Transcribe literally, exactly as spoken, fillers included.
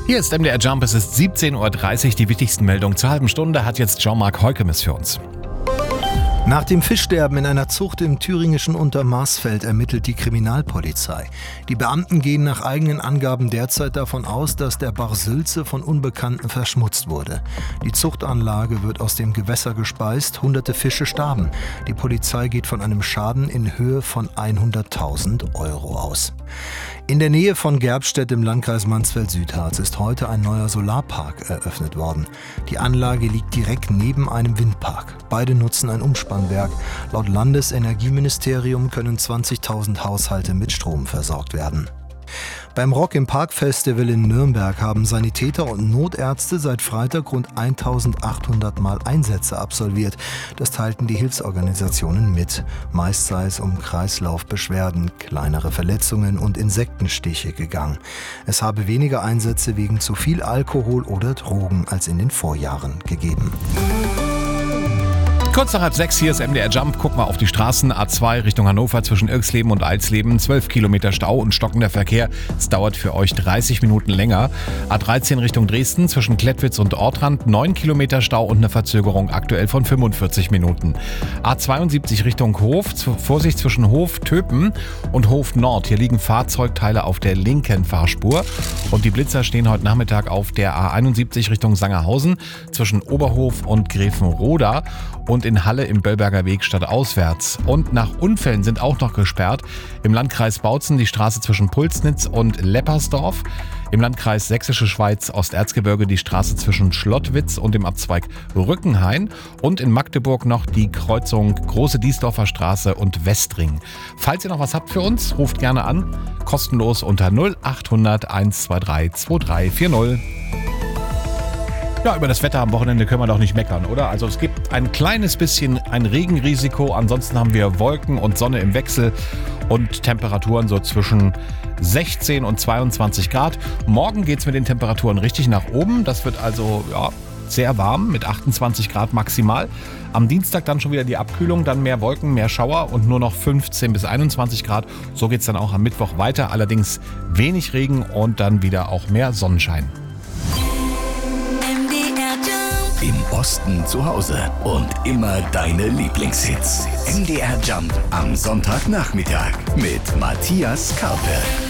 Hier ist M D R Jump, es ist siebzehn Uhr dreißig. Die wichtigsten Meldungen zur halben Stunde hat jetzt Jean-Marc Heukemes für uns. Nach dem Fischsterben in einer Zucht im thüringischen Untermarsfeld ermittelt die Kriminalpolizei. Die Beamten gehen nach eigenen Angaben derzeit davon aus, dass der Bach Sülze von Unbekannten verschmutzt wurde. Die Zuchtanlage wird aus dem Gewässer gespeist, hunderte Fische starben. Die Polizei geht von einem Schaden in Höhe von hunderttausend Euro aus. In der Nähe von Gerbstedt im Landkreis Mansfeld-Südharz ist heute ein neuer Solarpark eröffnet worden. Die Anlage liegt direkt neben einem Windpark. Beide nutzen ein Umspannwerk. Laut Landesenergieministerium können zwanzigtausend Haushalte mit Strom versorgt werden. Beim Rock im Park Festival in Nürnberg haben Sanitäter und Notärzte seit Freitag rund eintausendachthundert Mal Einsätze absolviert. Das teilten die Hilfsorganisationen mit. Meist sei es um Kreislaufbeschwerden, kleinere Verletzungen und Insektenstiche gegangen. Es habe weniger Einsätze wegen zu viel Alkohol oder Drogen als in den Vorjahren gegeben. Kurz nach halb sechs, hier ist M D R Jump. Guck mal auf die Straßen. A zwei Richtung Hannover zwischen Irxleben und Alsleben. zwölf Kilometer Stau und stockender Verkehr. Es dauert für euch dreißig Minuten länger. A dreizehn Richtung Dresden zwischen Klettwitz und Ortrand. neun Kilometer Stau und eine Verzögerung aktuell von fünfundvierzig Minuten. A zweiundsiebzig Richtung Hof. Vorsicht zwischen Hof Töpen und Hof Nord. Hier liegen Fahrzeugteile auf der linken Fahrspur. Und die Blitzer stehen heute Nachmittag auf der A einundsiebzig Richtung Sangerhausen zwischen Oberhof und Gräfenroda. Und in Halle im Böllberger Weg stadtauswärts. Und nach Unfällen sind auch noch gesperrt im Landkreis Bautzen die Straße zwischen Pulsnitz und Leppersdorf, im Landkreis Sächsische Schweiz Osterzgebirge die Straße zwischen Schlottwitz und dem Abzweig Rückenhain und in Magdeburg noch die Kreuzung Große Diesdorfer Straße und Westring. Falls ihr noch was habt für uns, ruft gerne an, kostenlos unter null achthundert einhundertzweiundzwanzig drei vier null. Ja, über das Wetter am Wochenende können wir doch nicht meckern, oder? Also es gibt ein kleines bisschen ein Regenrisiko, ansonsten haben wir Wolken und Sonne im Wechsel und Temperaturen so zwischen sechzehn und zweiundzwanzig Grad. Morgen geht es mit den Temperaturen richtig nach oben, das wird also ja, sehr warm mit achtundzwanzig Grad maximal. Am Dienstag dann schon wieder die Abkühlung, dann mehr Wolken, mehr Schauer und nur noch fünfzehn bis einundzwanzig Grad. So geht es dann auch am Mittwoch weiter, allerdings wenig Regen und dann wieder auch mehr Sonnenschein. Im Osten zu Hause und immer deine Lieblingshits. M D R Jump am Sonntagnachmittag mit Matthias Karpe.